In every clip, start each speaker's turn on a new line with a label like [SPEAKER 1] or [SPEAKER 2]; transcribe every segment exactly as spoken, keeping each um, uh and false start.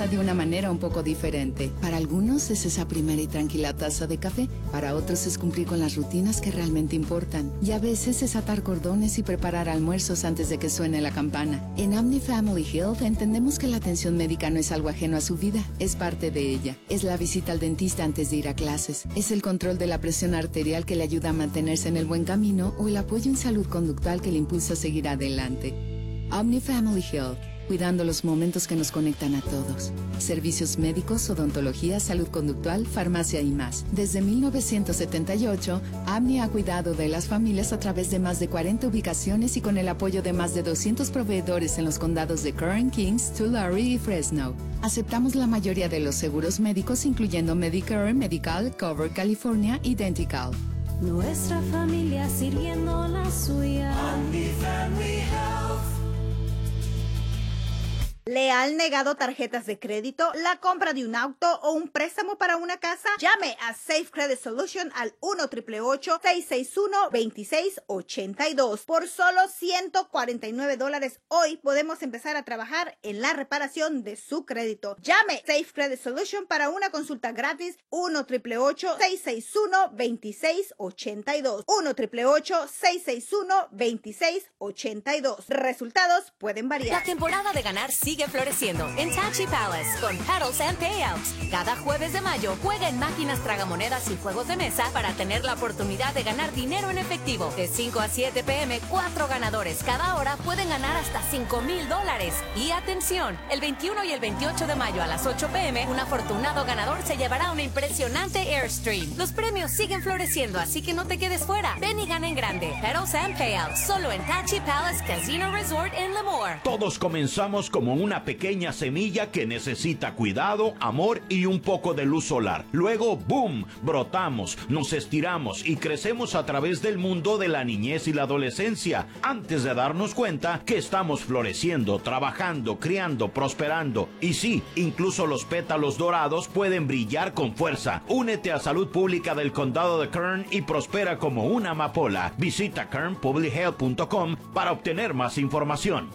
[SPEAKER 1] empieza de una manera un poco diferente. Para algunos es esa primera y tranquila taza de café. Para otros es cumplir con las rutinas que realmente importan. Y a veces es atar cordones y preparar almuerzos antes de que suene la campana. En Omni Family Health entendemos que la atención médica no es algo ajeno a su vida, es parte de ella. Es la visita al dentista antes de ir a clases. Es el control de la presión arterial que le ayuda a mantenerse en el buen camino o el apoyo en salud conductual que le impulsa a seguir adelante. Omni Family Health, cuidando los momentos que nos conectan a todos. Servicios médicos, odontología, salud conductual, farmacia y más. Desde mil novecientos setenta y ocho, Omni ha cuidado de las familias a través de más de cuarenta ubicaciones y con el apoyo de más de doscientos proveedores en los condados de Kern, Kings, Tulare y Fresno. Aceptamos la mayoría de los seguros médicos, incluyendo Medicare, Medical, Cover California y Dentical.
[SPEAKER 2] Nuestra familia sirviendo la suya.
[SPEAKER 3] Omni Family Health.
[SPEAKER 4] ¿Le han negado tarjetas de crédito, la compra de un auto o un préstamo para una casa? Llame a Safe Credit Solution al uno, ocho ocho ocho, seis seis uno, dos seis ocho dos. Por solo ciento cuarenta y nueve dólares hoy podemos empezar a trabajar en la reparación de su crédito. Llame Safe Credit Solution para una consulta gratis uno, ocho ocho ocho, seis seis uno, dos seis ocho dos. uno, ocho ocho ocho, seis seis uno, dos seis ocho dos. Resultados pueden variar.
[SPEAKER 5] La temporada de ganar sigue floreciendo en Tachi Palace con Paddles and Payouts. Cada jueves de mayo juega en máquinas tragamonedas y juegos de mesa para tener la oportunidad de ganar dinero en efectivo. De cinco a siete p m, cuatro ganadores cada hora pueden ganar hasta cinco mil dólares. Y atención, el veintiuno y el veintiocho de mayo a las ocho p m, un afortunado ganador se llevará una impresionante Airstream. Los premios siguen floreciendo, así que no te quedes fuera. Ven y gana en grande. Paddles and Payouts, solo en Tachi Palace Casino Resort en Lemoore.
[SPEAKER 6] Todos comenzamos como una pequeña semilla que necesita cuidado, amor y un poco de luz solar. Luego, ¡boom!, brotamos, nos estiramos y crecemos a través del mundo de la niñez y la adolescencia, antes de darnos cuenta que estamos floreciendo, trabajando, criando, prosperando. Y sí, incluso los pétalos dorados pueden brillar con fuerza. Únete a Salud Pública del Condado de Kern y prospera como una amapola. Visita kern public health punto com para obtener más información.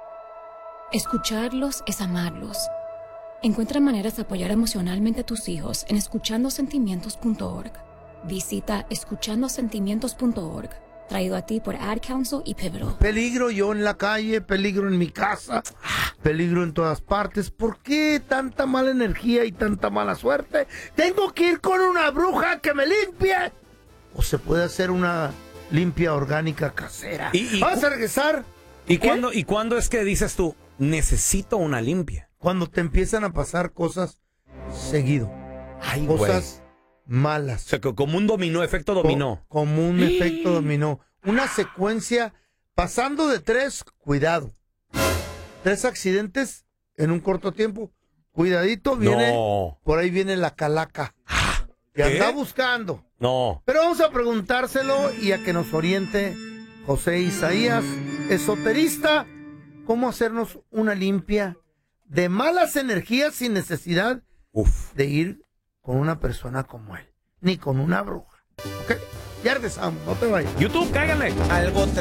[SPEAKER 7] Escucharlos es amarlos. Encuentra maneras de apoyar emocionalmente a tus hijos en escuchando sentimientos punto org. Visita escuchando sentimientos punto org. Traído a ti por Ad Council y Pivotal.
[SPEAKER 8] Peligro yo en la calle, peligro en mi casa, peligro en todas partes. ¿Por qué tanta mala energía y tanta mala suerte? ¿Tengo que ir con una bruja que me limpie? ¿O se puede hacer una limpia orgánica casera?
[SPEAKER 9] ¿Y, y
[SPEAKER 8] ¿Vas a regresar?
[SPEAKER 9] ¿Y cuándo, ¿Y cuándo es que dices tú, necesito una limpia?
[SPEAKER 8] Cuando te empiezan a pasar cosas seguido.
[SPEAKER 9] Ay,
[SPEAKER 8] cosas
[SPEAKER 9] güey.
[SPEAKER 8] malas.
[SPEAKER 9] O sea, como un dominó, efecto dominó.
[SPEAKER 8] Co como un efecto dominó. Una secuencia pasando de tres, cuidado. Tres accidentes en un corto tiempo. Cuidadito, viene,
[SPEAKER 9] No.
[SPEAKER 8] por ahí viene la calaca. Que
[SPEAKER 9] ¿Qué?
[SPEAKER 8] anda buscando.
[SPEAKER 9] No.
[SPEAKER 8] Pero vamos a preguntárselo y a que nos oriente José Isaías, esoterista, cómo hacernos una limpia de malas energías sin necesidad
[SPEAKER 9] Uf.
[SPEAKER 8] de ir con una persona como él, ni con una bruja. ¿Ok? Ya regresamos, no te vayas.
[SPEAKER 9] YouTube, cáiganle.
[SPEAKER 10] Algo te